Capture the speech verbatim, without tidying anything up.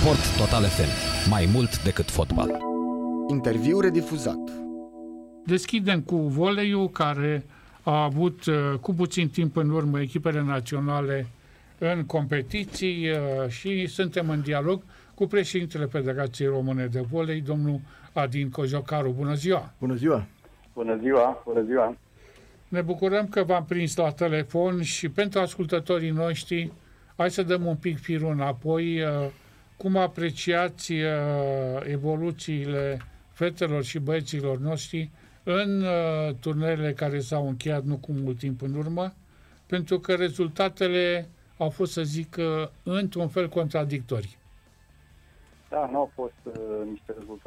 Sport Total F M. Mai mult decât fotbal. Interviu redifuzat. Deschidem cu voleiul, care a avut cu puțin timp în urmă echipele naționale în competiții și suntem în dialog cu președintele Federației Române de Volei, domnul Adin Cojocaru. Bună ziua! Bună ziua! Bună ziua! Bună ziua! Ne bucurăm că v-am prins la telefon și pentru ascultătorii noștri, hai să dăm un pic firul înapoi. Cum apreciați evoluțiile fetelor și băieților noștri în turneele care s-au încheiat nu cu mult timp în urmă, pentru că rezultatele au fost, să zic, într-un fel contradictorii. Da, nu au fost uh, niște rezultate